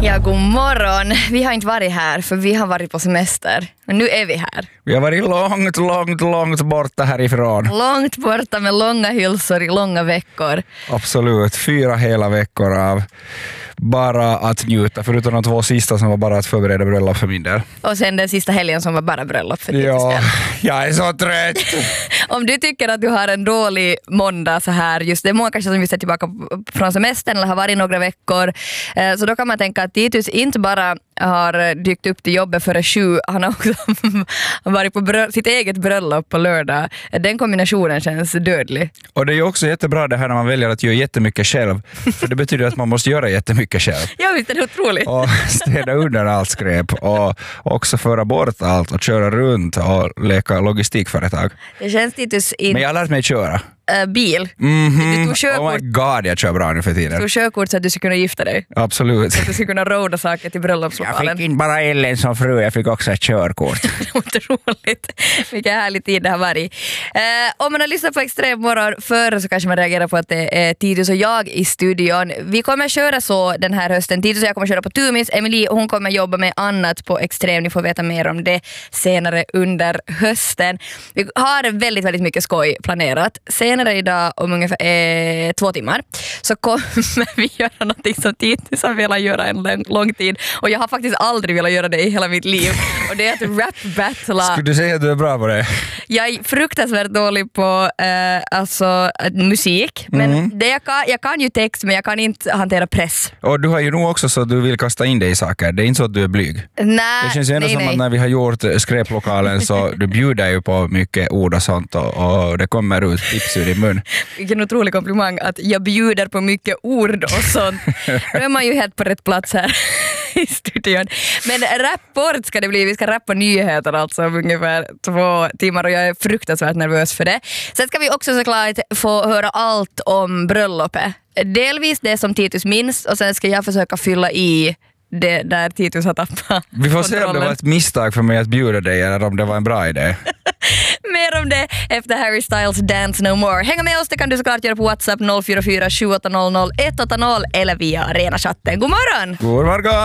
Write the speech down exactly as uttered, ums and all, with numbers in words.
Ja, god morgon. Vi har inte varit här för vi har varit på semester. Men nu är vi här. Vi har varit långt, långt, långt borta härifrån. Långt borta med långa hylsor i långa veckor. Absolut. Fyra hela veckor av bara att njuta. Förutom de två sista som var bara att förbereda bröllop för min del. Och sen den sista helgen som var bara bröllop för dig. Ja, jag är så trött. Om du tycker att du har en dålig måndag så här, just det är många kanske som just är tillbaka från semestern eller har varit några veckor. Så då kan man tänka att Titus inte bara har dykt upp till jobbet före sju, han har också varit på brö- sitt eget bröllop på lördag. Den kombinationen känns dödlig. Och det är ju också jättebra det här när man väljer att göra jättemycket själv. För det betyder att man måste göra jättemycket själv. Ja, visst är det otroligt. Och städa under allt skräp och också föra bort allt och köra runt och leka logistikföretag. Det känns Titus in... Men jag har lärt mig köra. Uh, bil. Mm-hmm. Du tog körkort. Oh my god, jag kör bra nu för tiden. Du tog körkort så att du skulle kunna gifta dig. Absolut. Så att du skulle kunna råda saker till bröllopslokalen. Jag fick inte bara Ellen som fru, jag fick också ett körkort. Otroligt. Vilken härlig tid det har varit. Uh, om man har lyssnat på Extrem morgon förr så kanske man reagerar på att det är Titus och jag i studion. Vi kommer köra så den här hösten. Titus och jag kommer köra på Tumis. Emily, hon kommer jobba med annat på Extrem. Ni får veta mer om det senare under hösten. Vi har väldigt, väldigt mycket skoj planerat. Senare idag om ungefär eh, två timmar så kommer vi göra något som Titus har velat göra en lång, lång tid. Och jag har faktiskt aldrig velat göra det i hela mitt liv. Och det är att rap-battla. Skulle du säga att du är bra på det? Jag är fruktansvärt dålig på eh, alltså, musik. Men Mm. det jag, kan, jag kan ju text men jag kan inte hantera press. Och du har ju nog också så att du vill kasta in dig i saker. Det är inte så att du är blyg. Nej, Det känns ju ändå nej, som nej. att när vi har gjort skräplokalen så du bjuder ju på mycket ord och sånt och, och det kommer ut tips ur din mun. Vilken otrolig komplimang att jag bjuder på mycket ord och sånt. Då är man ju helt på rätt plats här i studion. Men rapport ska det bli. Vi ska rappa nyheter alltså om ungefär två timmar och jag är fruktansvärt nervös för det. Sen ska vi också såklart få höra allt om bröllopet. Delvis det som Titus minns och sen ska jag försöka fylla i det där Titus har tappat. Vi får se om det var ett misstag för mig att bjuda dig eller om det var en bra idé. Mer om det efter Harry Styles Dance No More. Hänga med oss, det kan du såklart göra på WhatsApp noll fyra fyra sju åtta noll noll ett åtta noll eller via Arena-chatten. God morgon! God morgon!